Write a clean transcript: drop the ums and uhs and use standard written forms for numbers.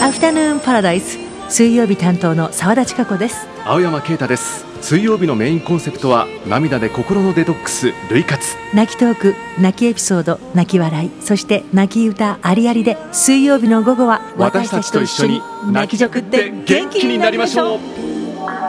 アフタヌーンパラダイス、水曜日担当の澤田千佳子です。 青山啓太です。水曜日のメインコンセプトは涙で心のデトックス、涙活。 泣きトーク、泣きエピソード、泣き笑い、そして泣き歌ありありで、水曜日の午後は私たちと一緒に泣きじょくって元気になりましょう。